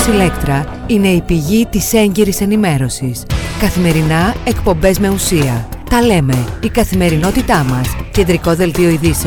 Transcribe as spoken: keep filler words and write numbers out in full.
Ηλέκτρα είναι η πηγή της έγκυρης ενημέρωσης. Καθημερινά εκπομπές με ουσία. Τα λέμε, η καθημερινότητά μας. Κεντρικό δελτίο ειδήσεων.